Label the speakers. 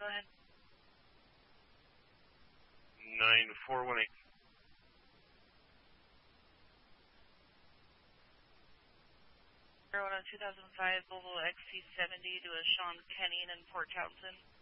Speaker 1: ahead.
Speaker 2: 9418.
Speaker 1: On a 2005 Volvo XC70 to a Sean Kenning in Port Townsend.